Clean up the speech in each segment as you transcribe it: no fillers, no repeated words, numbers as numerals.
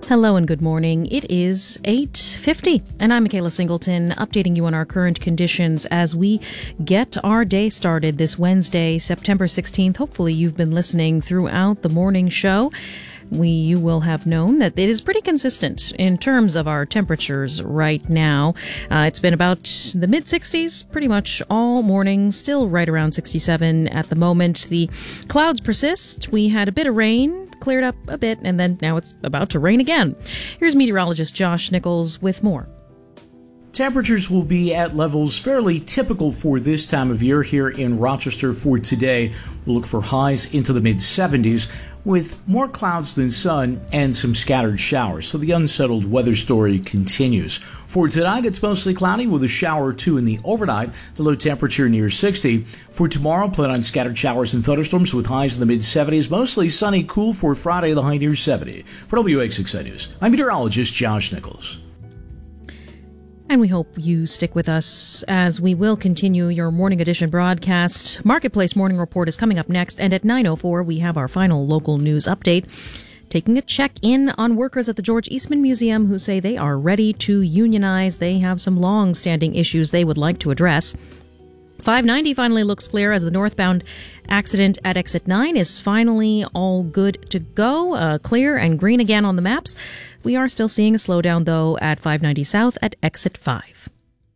Hello and good morning. It is 8:50, and I'm Michaela Singleton, updating you on our current conditions as we get our day started this Wednesday, September 16th. Hopefully you've been listening throughout the morning show. You will have known that it is pretty consistent in terms of our temperatures right now. It's been about the mid-60s pretty much all morning, still right around 67 at the moment. The clouds persist. We had a bit of rain, cleared up a bit, and then now it's about to rain again. Here's meteorologist Josh Nichols with more. Temperatures will be at levels fairly typical for this time of year here in Rochester for today. We'll look for highs into the mid-70s with more clouds than sun and some scattered showers. So the unsettled weather story continues. For tonight, it's mostly cloudy with a shower or two in the overnight. The low temperature near 60. For tomorrow, plan on scattered showers and thunderstorms with highs in the mid-70s. Mostly sunny, cool for Friday, the high near 70. For WX6 News, I'm meteorologist Josh Nichols. And we hope you stick with us as we will continue your morning edition broadcast. Marketplace Morning Report is coming up next, and at 9:04 we have our final local news update, taking a check-in on workers at the George Eastman Museum who say they are ready to unionize. They have some long-standing issues they would like to address. 590 finally looks clear as the northbound accident at exit 9 is finally all good to go, clear and green again on the maps. We are still seeing a slowdown, though, at 590 south at exit 5.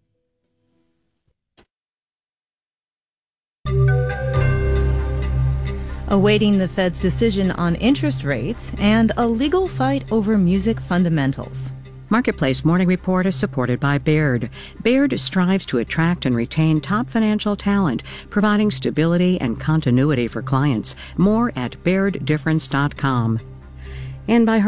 Awaiting the Fed's decision on interest rates and a legal fight over music fundamentals. Marketplace Morning Report is supported by Baird. Baird strives to attract and retain top financial talent, providing stability and continuity for clients. More at BairdDifference.com. And by